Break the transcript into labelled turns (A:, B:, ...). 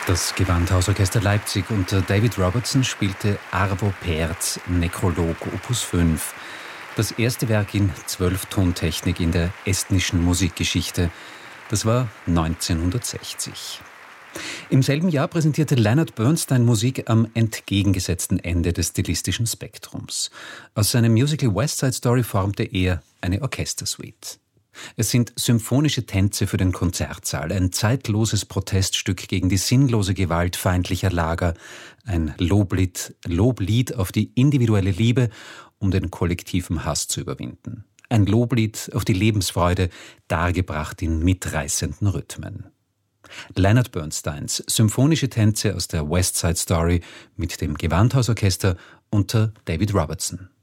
A: Das Gewandhausorchester Leipzig unter David Robertson spielte Arvo Pärts Nekrolog Opus 5, das erste Werk in 12-Tontechnik in der estnischen Musikgeschichte. Das war 1960. Im selben Jahr präsentierte Leonard Bernstein Musik am entgegengesetzten Ende des stilistischen Spektrums. Aus seinem Musical West Side Story formte er eine Orchestersuite. Es sind symphonische Tänze für den Konzertsaal, ein zeitloses Proteststück gegen die sinnlose Gewalt feindlicher Lager, ein Loblied auf die individuelle Liebe, um den kollektiven Hass zu überwinden. Ein Loblied auf die Lebensfreude, dargebracht in mitreißenden Rhythmen. Leonard Bernsteins symphonische Tänze aus der West Side Story mit dem Gewandhausorchester unter David Robertson.